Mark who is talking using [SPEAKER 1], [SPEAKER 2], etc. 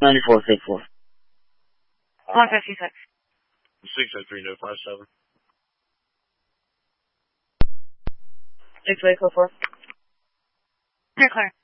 [SPEAKER 1] 9464.
[SPEAKER 2] 156.
[SPEAKER 3] 603 no 57.
[SPEAKER 2] 6 clear. You're clear.